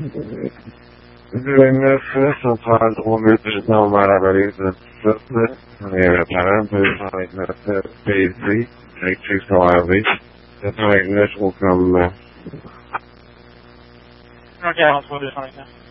209 centrale 3000 normal à valise de 17. Et le parent 229 PC, directrice ORV, 89 au commandement. 143 229.